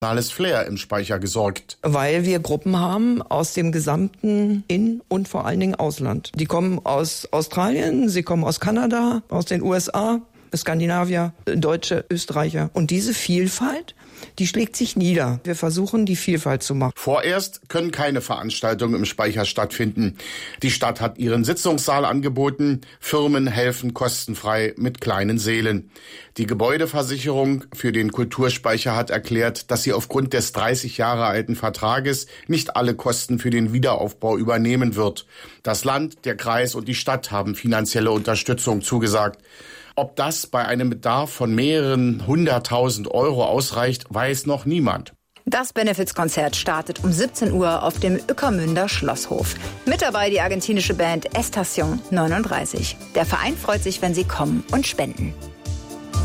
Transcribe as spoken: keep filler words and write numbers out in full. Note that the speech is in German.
internationales Flair im Speicher gesorgt. Weil wir Gruppen haben aus dem gesamten In- und vor allen Dingen Ausland. Die kommen aus Australien, sie kommen aus Kanada, aus den U S A, Skandinavier, Deutsche, Österreicher. Und diese Vielfalt, die schlägt sich nieder. Wir versuchen, die Vielfalt zu machen. Vorerst können keine Veranstaltungen im Speicher stattfinden. Die Stadt hat ihren Sitzungssaal angeboten. Firmen helfen kostenfrei mit kleinen Sälen. Die Gebäudeversicherung für den Kulturspeicher hat erklärt, dass sie aufgrund des dreißig Jahre alten Vertrages nicht alle Kosten für den Wiederaufbau übernehmen wird. Das Land, der Kreis und die Stadt haben finanzielle Unterstützung zugesagt. Ob das bei einem Bedarf von mehreren hunderttausend Euro ausreicht, weiß noch niemand. Das Benefizkonzert startet um siebzehn Uhr auf dem Ueckermünder Schlosshof. Mit dabei die argentinische Band Estación neununddreißig. Der Verein freut sich, wenn Sie kommen und spenden.